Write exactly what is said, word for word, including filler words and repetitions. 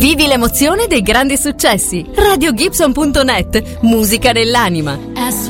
Vivi l'emozione dei grandi successi. radio gibson punto net, musica nell'anima.